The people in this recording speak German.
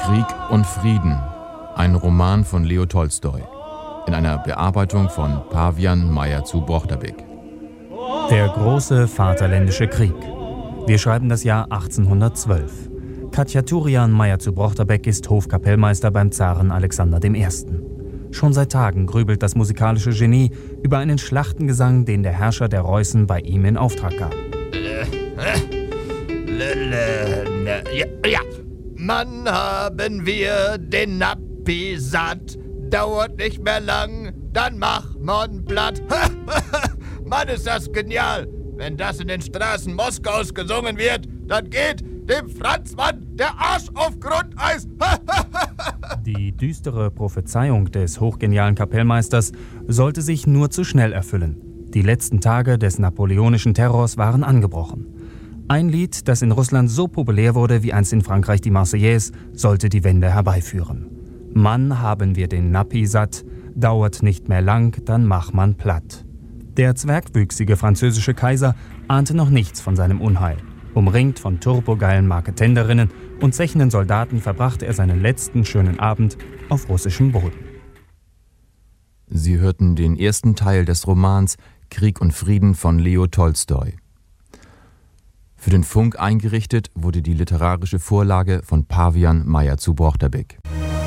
Krieg und Frieden, ein Roman von Leo Tolstoi, in einer Bearbeitung von Pavian Meyer zu Brochterbeck. Der große Vaterländische Krieg. Wir schreiben das Jahr 1812. Khachaturian Meyer zu Brochterbeck ist Hofkapellmeister beim Zaren Alexander I. Schon seit Tagen grübelt das musikalische Genie über einen Schlachtengesang, den der Herrscher der Reußen bei ihm in Auftrag gab. Ja, Mann, haben wir den Nappi satt. Dauert nicht mehr lang, dann mach man platt. Mann, ist das genial. Wenn das in den Straßen Moskaus gesungen wird, dann geht dem Franzmann der Arsch auf Grundeis. Die düstere Prophezeiung des hochgenialen Kapellmeisters sollte sich nur zu schnell erfüllen. Die letzten Tage des napoleonischen Terrors waren angebrochen. Ein Lied, das in Russland so populär wurde wie einst in Frankreich die Marseillaise, sollte die Wende herbeiführen. Mann, haben wir den Nappi satt, dauert nicht mehr lang, dann mach man platt. Der zwergwüchsige französische Kaiser ahnte noch nichts von seinem Unheil. Umringt von turbogeilen Marketenderinnen und zechenden Soldaten verbrachte er seinen letzten schönen Abend auf russischem Boden. Sie hörten den ersten Teil des Romans Krieg und Frieden von Leo Tolstoi. Für den Funk eingerichtet wurde die literarische Vorlage von Pavian Meyer zu Brochterbeck.